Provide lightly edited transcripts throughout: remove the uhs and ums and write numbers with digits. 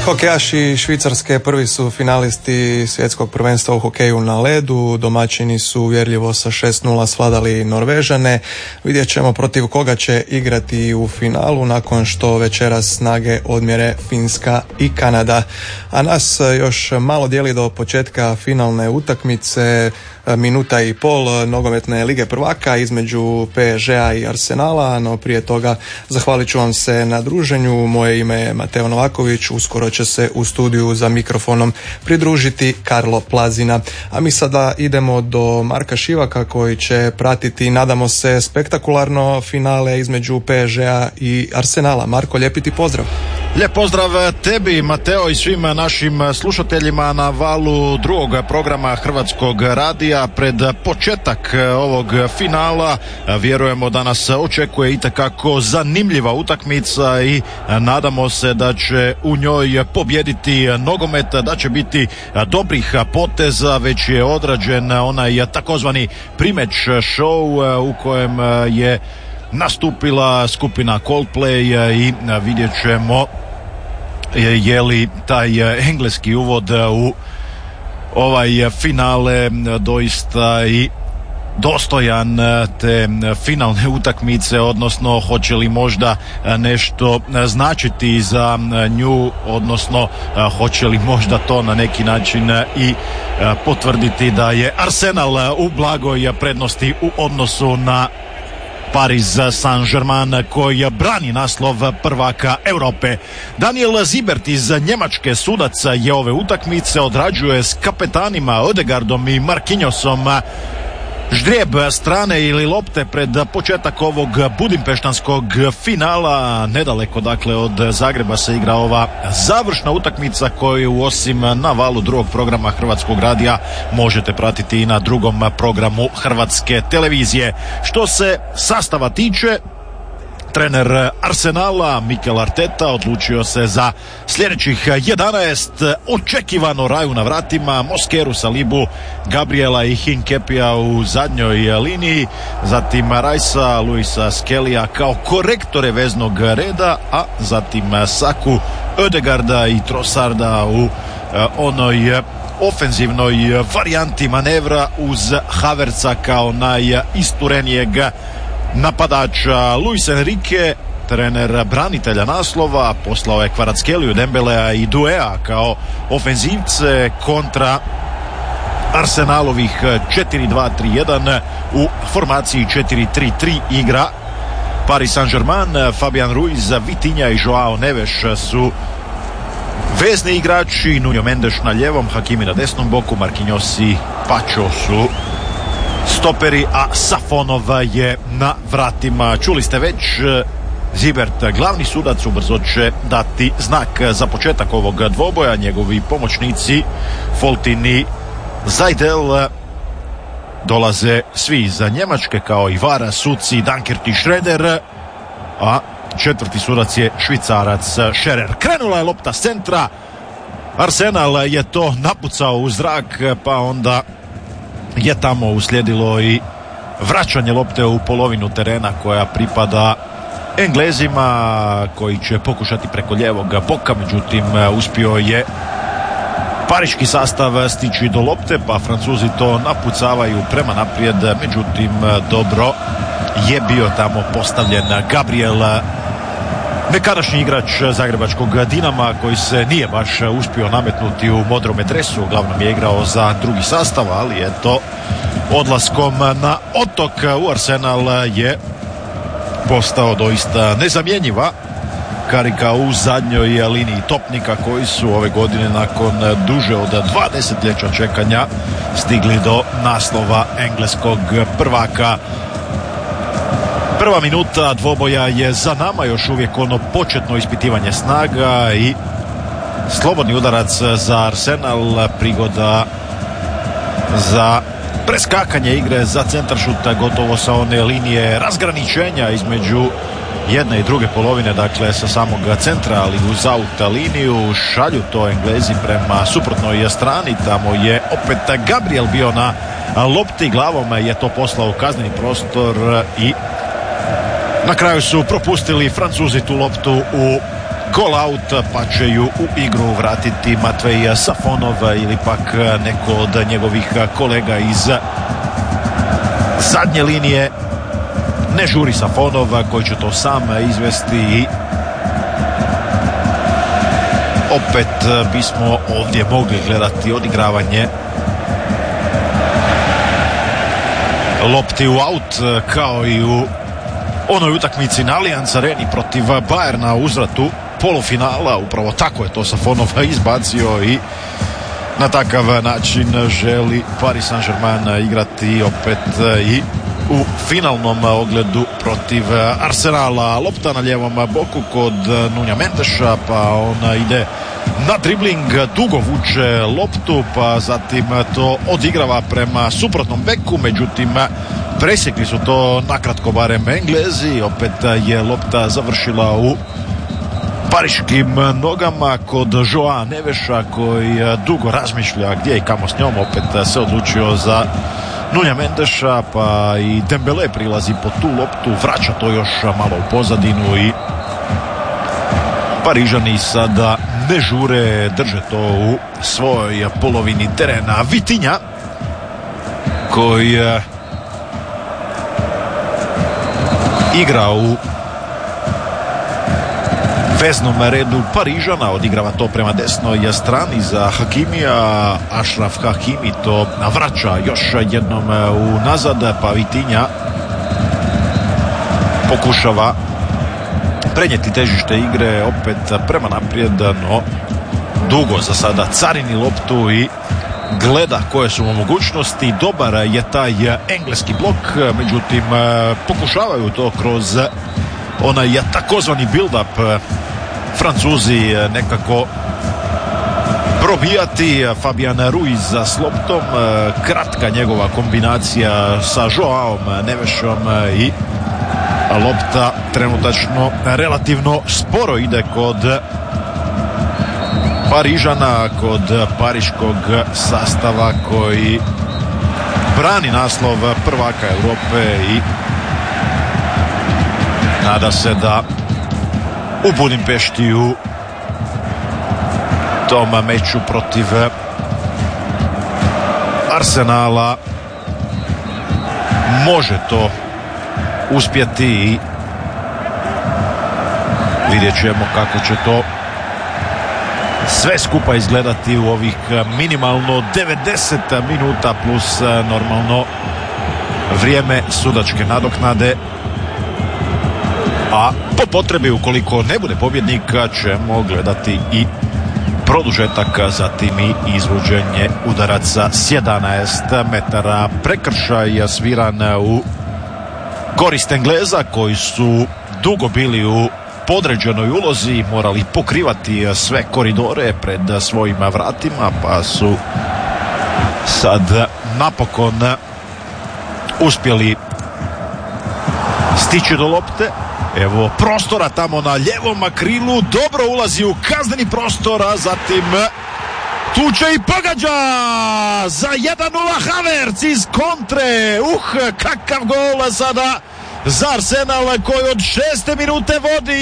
Hokejaši Švicarske prvi su finalisti svjetskog prvenstva u hokeju na ledu. Domaćini su uvjerljivo sa 6:0 svladali Norvežane. Vidjet ćemo protiv koga će igrati u finalu nakon što večeras snage odmjere Finska i Kanada. A nas još malo dijeli do početka finalne utakmice, minuta i pol nogometne lige prvaka između PSG-a i Arsenala, no prije toga zahvalit ću vam se na druženju. Moje ime je Mateo Novaković, uskoro će se u studiju za mikrofonom pridružiti Karlo Plazina. A mi sada idemo do Marka Šivaka koji će pratiti, nadamo se, spektakularno finale između PSG-a i Arsenala. Marko, lijepi ti pozdrav. Lijep pozdrav tebi, Mateo, i svim našim slušateljima na valu drugog programa Hrvatskog radija. Pred početak ovog finala vjerujemo da nas očekuje itekako zanimljiva utakmica i nadamo se da će u njoj pobijediti nogomet, da će biti dobrih poteza. Već je odrađen onaj takozvani primeć show u kojem je nastupila skupina Coldplay i vidjet ćemo je li taj engleski uvod u ovaj finale doista i dostojan te finalne utakmice, odnosno hoće li možda nešto značiti za nju, odnosno hoće li možda to na neki način i potvrditi da je Arsenal u blagoj prednosti u odnosu na Paris Saint-Germain koji brani naslov prvaka Europe. Daniel Zibert iz Njemačke, sudac je ove utakmice, odrađuje s kapetanima Ødegaardom i Marquinhosom ždrijeb strane ili lopte pred početak ovog budimpeštanskog finala. Nedaleko dakle od Zagreba se igra ova završna utakmica koju osim na valu drugog programa Hrvatskog radija možete pratiti i na drugom programu Hrvatske televizije. Što se sastava tiče, trener Arsenala Mikel Arteta odlučio se za sljedećih 11, očekivano Raju na vratima, Moskeru, Salibu, Gabriela i Hinkepija u zadnjoj liniji, zatim Rajsa, Luisa Skelija kao korektore veznog reda, a zatim Saku, Ødegaarda i Trossarda u onoj ofenzivnoj varijanti manevra uz Havertza kao najisturenijeg napadača. Luis Enrique, trener branitelja naslova, poslao je Kvaratskheliju, Dembelea i Duea kao ofenzivce kontra Arsenalovih 4-2-3-1 u formaciji 4-3-3 igra Paris Saint-Germain. Fabian Ruiz, Vitinha i Joao Neves su vezni igrači, Nuno Mendes na ljevom, Hakimi na desnom boku, Marquinhos i Pacho su stoperi, a Safonov je na vratima. Čuli ste već, Zibert, glavni sudac, ubrzo će dati znak za početak ovog dvoboja. Njegovi pomoćnici Foltin i Zajdel dolaze svi iz Njemačke, kao i VAR, suci Dankert i Schroeder, a četvrti sudac je Švicarac Scherer. Krenula je lopta s centra, Arsenal je to napucao u zrak, pa onda je tamo uslijedilo i vraćanje lopte u polovinu terena koja pripada Englezima, koji će pokušati preko lijevog boka, međutim uspio je pariški sastav stići do lopte, pa Francuzi to napucavaju prema naprijed, međutim dobro je bio tamo postavljen Gabriel, nekadašnji igrač zagrebačkog Dinama, koji se nije baš uspio nametnuti u modrome dresu. Uglavnom je igrao za drugi sastav, ali eto, odlaskom na otok u Arsenal je postao doista nezamjenjiva karika u zadnjoj liniji topnika koji su ove godine nakon duže od 2 desetljeća čekanja stigli do naslova engleskog prvaka. Prva minuta dvoboja je za nama, još uvijek ono početno ispitivanje snaga i slobodni udarac za Arsenal, prigoda za preskakanje igre za centaršuta gotovo sa one linije razgraničenja između jedne i druge polovine, dakle sa samog centra, ali uz out liniju šalju to Englezi prema suprotnoj strani. Tamo je opet Gabriel bio na lopti, glavom je to poslao u kazneni prostor i na kraju su propustili Francuzi tu loptu u call out, pa će ju u igru vratiti Matvej Safonov ili pak neko od njegovih kolega iz zadnje linije. Ne žuri Safonov koji će to sam izvesti i opet bismo ovdje mogli gledati odigravanje lopti u aut kao i u onoj utakmici na Allianz Areni protiv Bayerna u uzvratu polufinala. Upravo tako je to Safonov izbacio i na takav način želi Paris Saint-Germain igrati opet i u finalnom ogledu protiv Arsenala. Lopta na lijevom boku kod Nunja Mendeša, pa ona ide na dribling, dugo vuče loptu, pa zatim to odigrava prema suprotnom beku, međutim presjekli su to nakratko barem Englezi. Opet je lopta završila u pariškim nogama kod Joa Neveša koji dugo razmišlja gdje i kamo s njom. Opet se odlučio za Nunja Mendeša, pa i Dembele prilazi po tu loptu, vraća to još malo u pozadinu i Parižani sada ne žure, drže to u svojoj polovini terena. Vitinja koji igra u veznom redu Parižana, odigrava to prema desnoj strani za Hakimija. Ašraf Hakimi to vraća još jednom unazad, pa Vitinja pokušava prenijeti težište igre opet prema naprijed, no dugo za sada carini loptu i gleda koje su mu mogućnosti. Dobar je taj engleski blok, međutim pokušavaju to kroz onaj takozvani build-up Francuzi nekako probijati. Fabian Ruiz s loptom, kratka njegova kombinacija sa Joaom Nevešom i lopta trenutačno relativno sporo ide kod Parižana, kod pariškog sastava koji brani naslov prvaka Europe i nada se da u Budimpešti u tom meču protiv Arsenala može to uspjeti i vidjet ćemo kako će to sve skupa izgledati u ovih minimalno 90 minuta plus normalno vrijeme sudačke nadoknade. A po potrebi, ukoliko ne bude pobjednika, ćemo gledati i produžetak, zatim i izvođenje udaraca s 11 metara. Prekršaj sviran u korist Engleza koji su dugo bili u podređenoj ulozi, morali pokrivati sve koridore pred svojim vratima, pa su sad napokon uspjeli stići do lopte. Evo prostora tamo na ljevom krilu, dobro ulazi u kazneni prostor, a zatim tuče i pogađa za 1-0 Havertz iz kontre. Kakav gol sada za Arsenal koji od 6. minute vodi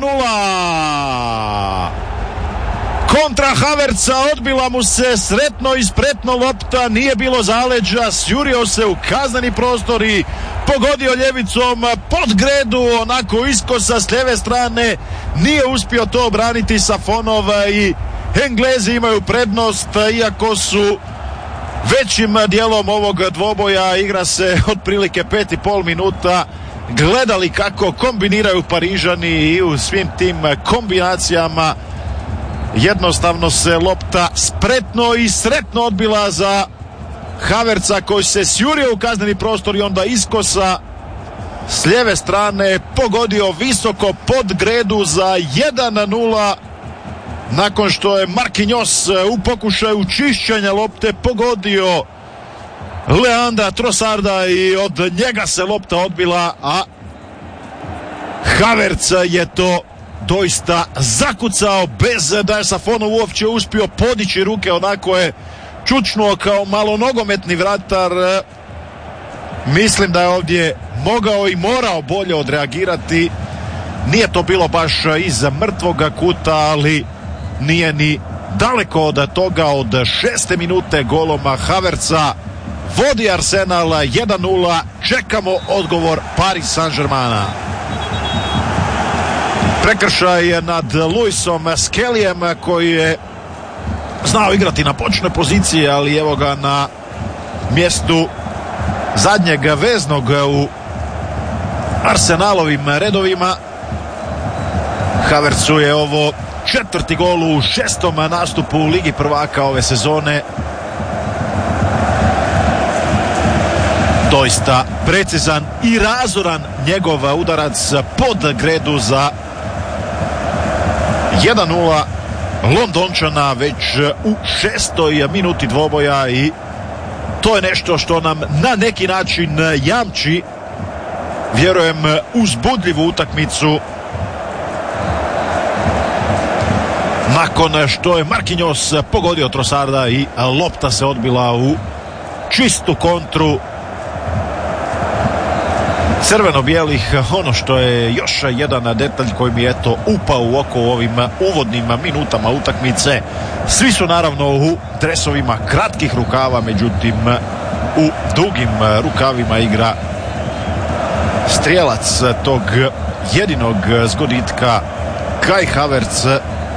1-0. Kontra Havertza, odbila mu se sretno i spretno lopta, nije bilo zaleđa, sjurio se u kazneni prostor i pogodio ljevicom pod gredu, onako iskosa s lijeve strane, nije uspio to obraniti Safonov i Englezi imaju prednost, iako su većim dijelom ovog dvoboja, igra se otprilike 5,5 minuta, gledali kako kombiniraju Parižani i u svim tim kombinacijama jednostavno se lopta spretno i sretno odbila za Havertza koji se sjurio u kazneni prostor i onda iskosa s lijeve strane pogodio visoko pod gredu za 1-0 nakon što je Marquinhos u pokušaju čišćenja lopte pogodio Leandra Trossarda i od njega se lopta odbila, a Havertz je to doista zakucao bez da je Safonov uopće uspio podići ruke, onako je čučnuo kao malo nogometni vratar. Mislim da je ovdje mogao i morao bolje odreagirati Nije to bilo baš iz mrtvoga kuta, ali nije ni daleko od toga. Od 6. minute golom Havertza vodi Arsenal 1-0. Čekamo odgovor Paris Saint-Germaina. Prekršaj nad Luisom Skellyem koji je znao igrati na početnoj poziciji, ali evo ga na mjestu zadnjeg veznog u Arsenalovim redovima. Havertzu je ovo 4. gol u 6. nastupu u Ligi prvaka ove sezone. Doista precizan i razoran njegov udarac pod gredu za 1-0 Londončana već u 6. minuti dvoboja, i to je nešto što nam na neki način jamči, vjerujem, uzbudljivu utakmicu. Nakon što je Marquinhos pogodio Trossarda i lopta se odbila u čistu kontru crveno-bijelih. Ono što je još jedan detalj koji mi je upao u oko u ovim uvodnim minutama utakmice, svi su naravno u dresovima kratkih rukava, međutim u dugim rukavima igra strijelac tog jedinog zgoditka Kai Havertz.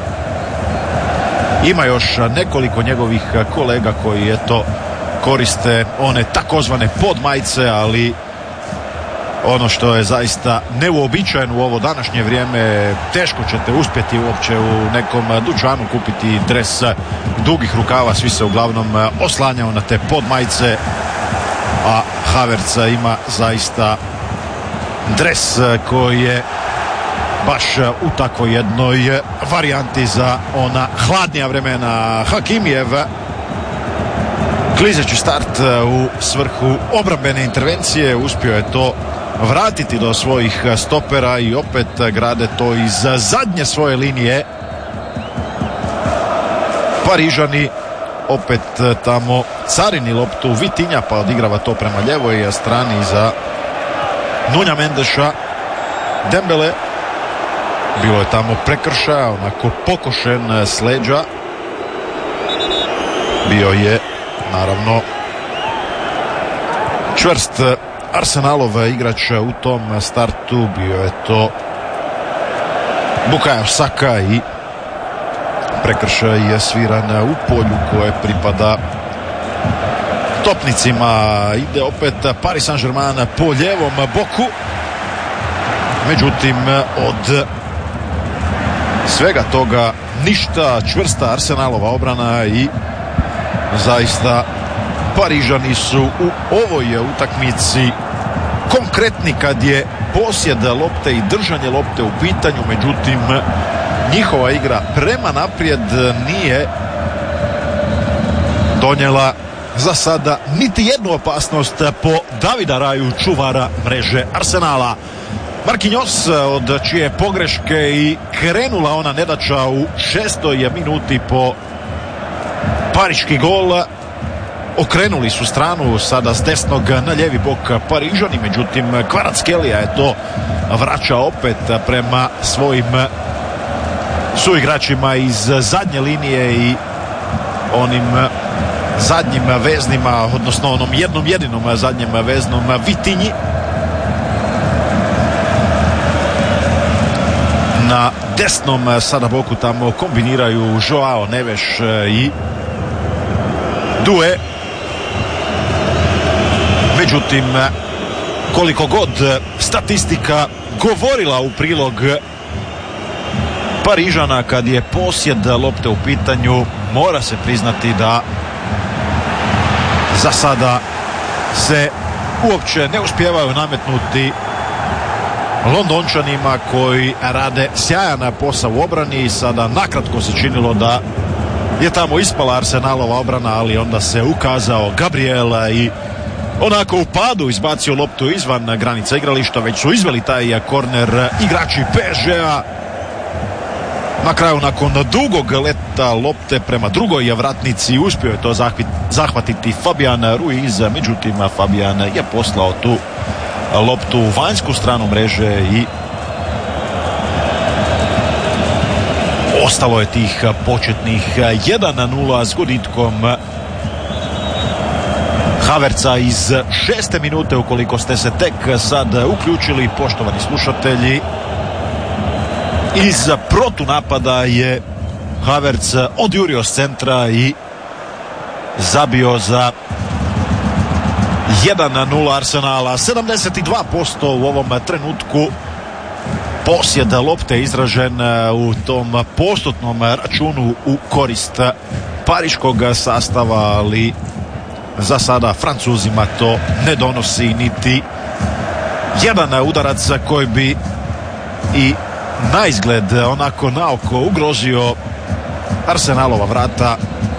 Ima još nekoliko njegovih kolega koji koriste one takozvane podmajice, ali ono što je zaista neuobičajeno u ovo današnje vrijeme, teško ćete uspjeti uopće u nekom dućanu kupiti dres dugih rukava. Svi se uglavnom oslanjaju na te podmajice, a Havertz ima zaista dres koji je baš u takvoj jednoj varijanti za ona hladnija vremena. Hakimijev klizeći start u svrhu obrambene intervencije, uspio je to vratiti do svojih stopera i opet grade to iz zadnje svoje linije. Parižani opet tamo carini loptu Vitinja, pa odigrava to prema ljevoj strani za Nunja Mendeša. Dembele, bilo je tamo prekršaja, onako pokošen s leđa. Bio je naravno čvrst Arsenalov igrač u tom startu, bio je to Bukayo Saka i prekršaj je sviran u polju koje pripada topnicima. Ide opet Paris Saint-Germain po ljevom boku, međutim od svega toga ništa. Čvrsta Arsenalova obrana i zaista Parižani su u ovoj utakmici konkretni kad je posjed lopte i držanje lopte u pitanju, međutim njihova igra prema naprijed nije donijela za sada niti jednu opasnost po Davida Raju, čuvara mreže Arsenala. Marquinhos, od čije pogreške i krenula ona nedača u 6. minuti po pariški gol, okrenuli su stranu sada s desnog na lijevi bok Parižani, međutim Kvaratskhelia je to vraća opet prema svojim suigračima iz zadnje linije i onim zadnjim veznima, odnosno onom jednom jedinom zadnjem veznom Vitinji. Na desnom sada boku tamo kombiniraju Joao Neves i Due. Međutim, koliko god statistika govorila u prilog Parižana kad je posjed lopte u pitanju, mora se priznati da za sada se uopće ne uspijevaju nametnuti Londončanima koji rade sjajan posao u obrani. I sada nakratko se činilo da je tamo ispala Arsenalova obrana, ali onda se ukazao Gabriel i onako u padu izbacio loptu izvan granica igrališta. Već su izveli taj korner igrači PSG-a. Na kraju, nakon dugog leta lopte prema drugoj vratnici, uspio je to zahvatiti Fabian Ruiz, međutim Fabian je poslao tu loptu u vanjsku stranu mreže i Ostalo je tih početnih 1-0 s guditkom Havertza iz 6. minute, ukoliko ste se tek sad uključili, poštovani slušatelji. Iz protunapada je Havertz odjurio s centra i zabio za 1-0 Arsenala. 72% u ovom trenutku posjed lopte izražen u tom postotnom računu u korist pariškog sastava, ali za sada Francuzima to ne donosi niti jedan udarac koji bi i na izgled onako naoko ugrozio Arsenalova vrata.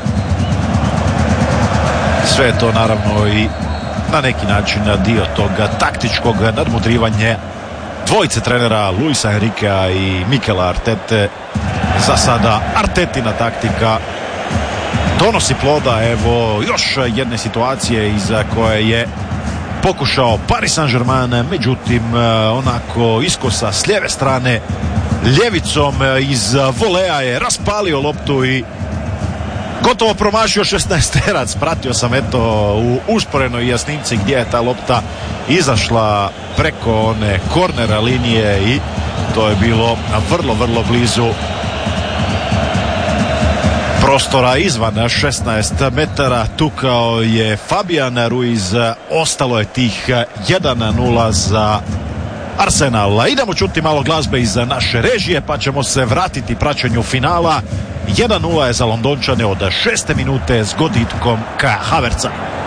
Sve je to naravno i na neki način dio tog taktičkog nadmudrivanja dvojice trenera Luisa Enriquea i Mikela Artete. Za sada Artetina taktika donosi ploda. Evo još jedne situacije iz koje je pokušao Paris Saint-Germain, međutim onako iskosa s lijeve strane ljevicom iz volea je raspalio loptu i gotovo promašio 16-terac. Pratio sam u usporenoj snimci gdje je ta lopta izašla preko one kornera linije i to je bilo vrlo blizu prostora izvan 16 metara. Tukao je Fabian Ruiz. Ostalo je tih 1-0 za Arsenal. Idemo čuti malo glazbe iz naše režije pa ćemo se vratiti praćenju finala. 1-0 je za Londončane od 6. minute s goditkom Havertza.